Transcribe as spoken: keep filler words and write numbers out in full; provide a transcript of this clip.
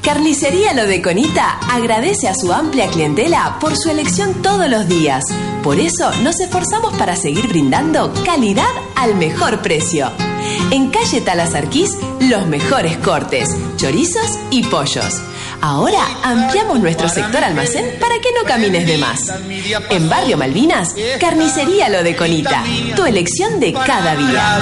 Carnicería Lo de Conita agradece a su amplia clientela por su elección todos los días. Por eso nos esforzamos para seguir brindando calidad al mejor precio. En calle Talasarquís, los mejores cortes, chorizos y pollos. Ahora ampliamos nuestro sector almacén para que no camines de más. En Barrio Malvinas, Carnicería Lo de Conita, tu elección de cada día.